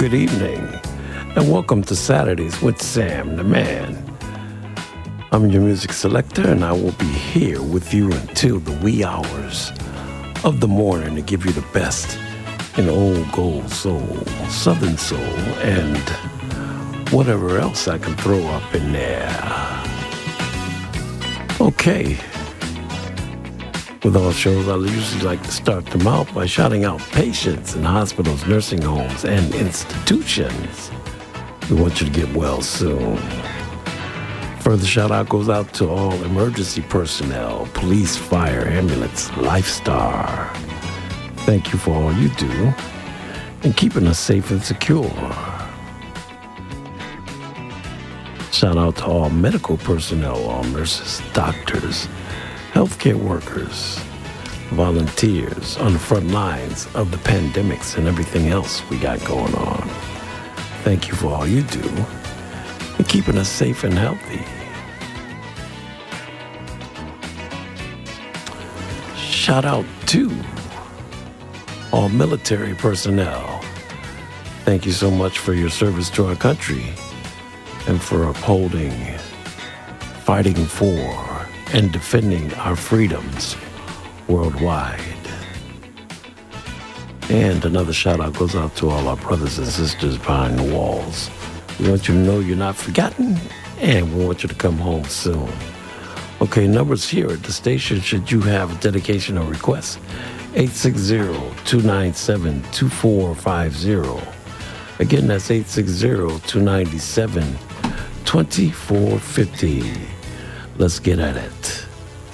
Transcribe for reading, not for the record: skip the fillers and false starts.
Good evening, and welcome to Saturdays with Sam the Man. I'm your music selector, and I will be here with you until the wee hours of the morning to give you the best in old gold soul, southern soul, and whatever else I can throw up in there. Okay. With all shows, I usually like to start them out by shouting out patients in hospitals, nursing homes, and institutions. We want you to get well soon. Further shout out goes out to all emergency personnel, police, fire, ambulance, Lifestar. Thank you for all you do in keeping us safe and secure. Shout out to all medical personnel, all nurses, doctors, healthcare workers, volunteers on the front lines of the pandemics and everything else we got going on. Thank you for all you do in keeping us safe and healthy. Shout out to all military personnel. Thank you so much for your service to our country and for upholding, fighting for, and defending our freedoms worldwide. And another shout out goes out to all our brothers and sisters behind the walls. We want you to know you're not forgotten, and we want you to come home soon. Okay, numbers here at the station should you have a dedication or request. 860-297-2450. Again, that's 860-297-2450. Let's get at it.